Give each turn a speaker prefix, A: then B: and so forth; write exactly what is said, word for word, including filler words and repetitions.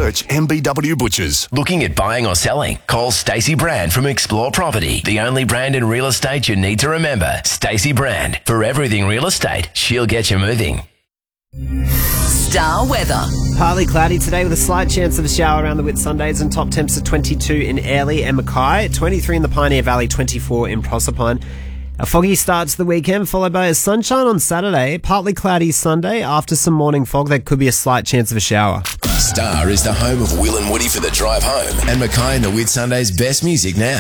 A: search M B W Butchers.
B: Looking at buying or selling? Call Stacey Brand from Explore Property. The only brand in real estate you need to remember. Stacey Brand. For everything real estate, she'll get you moving.
C: Star weather.
D: Partly cloudy today with a slight chance of a shower around the Whitsundays, and top temps of twenty-two in Airlie and Mackay, twenty-three in the Pioneer Valley, twenty-four in Proserpine. A foggy start to the weekend, followed by a sunshine on Saturday, partly cloudy Sunday. After some morning fog, there could be a slight chance of a shower.
B: Star is the home of Will and Woody for the drive home, and Mackay and the Whitsundays' best music now.